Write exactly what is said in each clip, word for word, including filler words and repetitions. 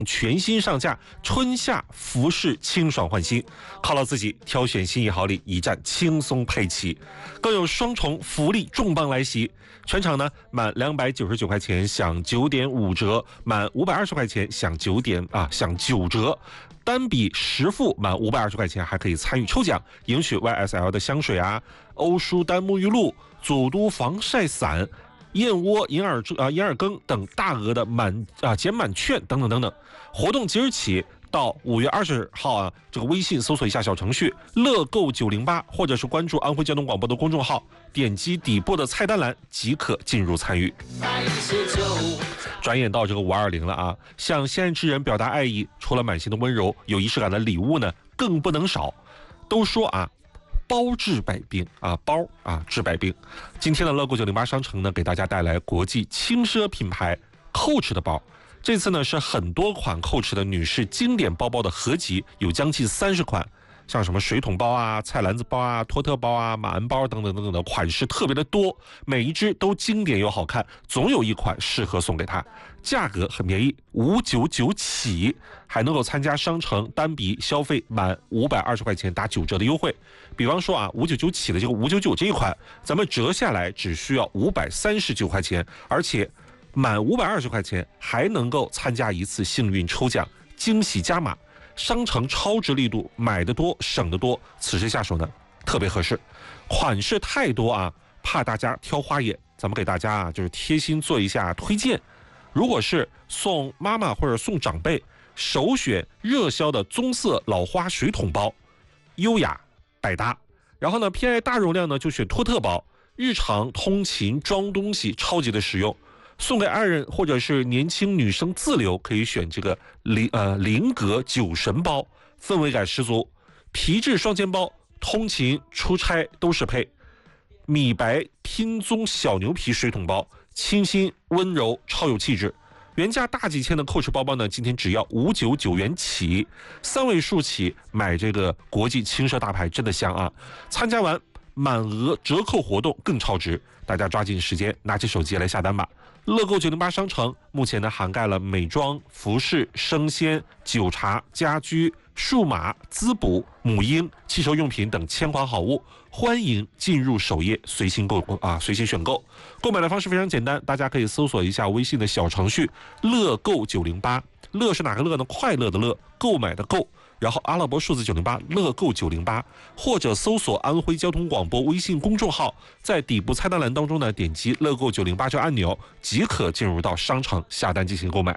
全新上架，春夏服饰清爽换新，犒劳自己，挑选心意好礼，一站轻松配齐，更有双重福利重磅来袭。全场呢满两百九十九块钱享九点五折，满五百二十块钱享九点啊享九折。单笔实付满五百二十块钱还可以参与抽奖，赢取 Y S L 的香水啊、欧舒丹沐浴露、祖都防晒伞、燕窝银耳啊银耳羹等大额的满啊减满券等等等等。活动即日起到五月二十号啊，这个微信搜索一下小程序乐购九零八，或者是关注安徽交通广播的公众号，点击底部的菜单栏即可进入参与。转眼到这个五二零了啊，向心爱之人表达爱意，除了满心的温柔，有仪式感的礼物呢更不能少。都说啊，包治百病啊，包啊治百病。今天的乐购九零八商城呢，给大家带来国际轻奢品牌 Coach 的包。这次呢是很多款 Coach 的女士经典包包的合集，有将近三十款，像什么水桶包啊、菜篮子包啊、托特包啊、马鞍包等等等等的款式特别的多，每一只都经典又好看，总有一款适合送给她。价格很便宜，五百九十九起，还能够参加商城单笔消费满五百二十块钱打九折的优惠。比方说啊，五百九十九起的这个五百九十九这一款，咱们折下来只需要五百三十九块钱，而且满五百二十块钱还能够参加一次幸运抽奖，惊喜加码。商城超值力度，买得多省得多，此时下手呢特别合适。款式太多啊，怕大家挑花眼，咱们给大家啊就是贴心做一下推荐。如果是送妈妈或者送长辈，首选热销的棕色老花水桶包，优雅百搭。然后呢，偏爱大容量呢就选托特包，日常通勤装东西超级的实用。送给爱人或者是年轻女生自留，可以选这个菱呃菱格酒神包，氛围感十足。皮质双肩包，通勤出差都是配。米白拼棕小牛皮水桶包，清新温柔，超有气质。原价大几千的 Coach 包包呢，今天只要五百九十九元起，三位数起买这个国际轻奢大牌真的香啊！参加完满额折扣活动更超值，大家抓紧时间拿起手机来下单吧。乐购九零八商城目前呢涵盖了美妆、服饰、生鲜、酒茶、家居、数码、滋补、母婴、汽车用品等千款好物，欢迎进入首页随心购啊，随心选购。购买的方式非常简单，大家可以搜索一下微信的小程序乐购九零八，乐是哪个乐呢？快乐的乐，购买的购。然后阿拉伯数字九零八，乐购九零八，或者搜索安徽交通广播微信公众号，在底部菜单栏当中呢，点击乐购九零八这按钮，即可进入到商城下单进行购买。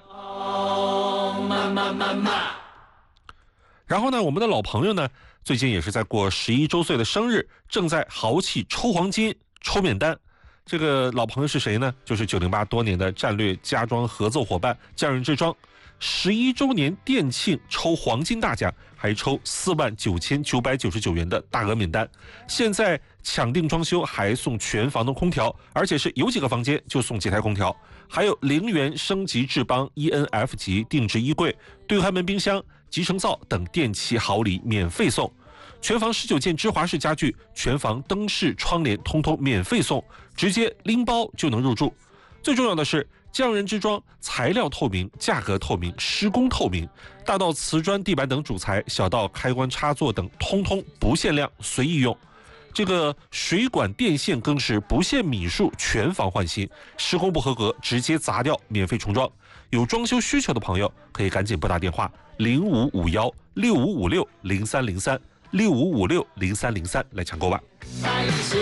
然后呢，我们的老朋友呢，最近也是在过十一周岁的生日，正在豪气抽黄金、抽免单。这个老朋友是谁呢？就是九零八多年的战略家装合作伙伴匠人之装。十一周年店庆抽黄金大奖，还抽四万九千九百九十九元的大额免单。现在抢定装修还送全房的空调，而且是有几个房间就送几台空调，还有零元升级智邦 E N F 级定制衣柜、对开门冰箱、集成灶等电器好礼免费送。全房十九件芝华士家具，全房灯饰窗帘通通免费送，直接拎包就能入住。最重要的是，匠人之装材料透明，价格透明，施工透明，大到瓷砖地板等主材，小到开关插座等，通通不限量，随意用。这个水管电线更是不限米数，全房换新，施工不合格直接砸掉，免费重装。有装修需求的朋友可以赶紧拨打电话零五五幺六五五六零三零三六五五六零三零三来抢购吧。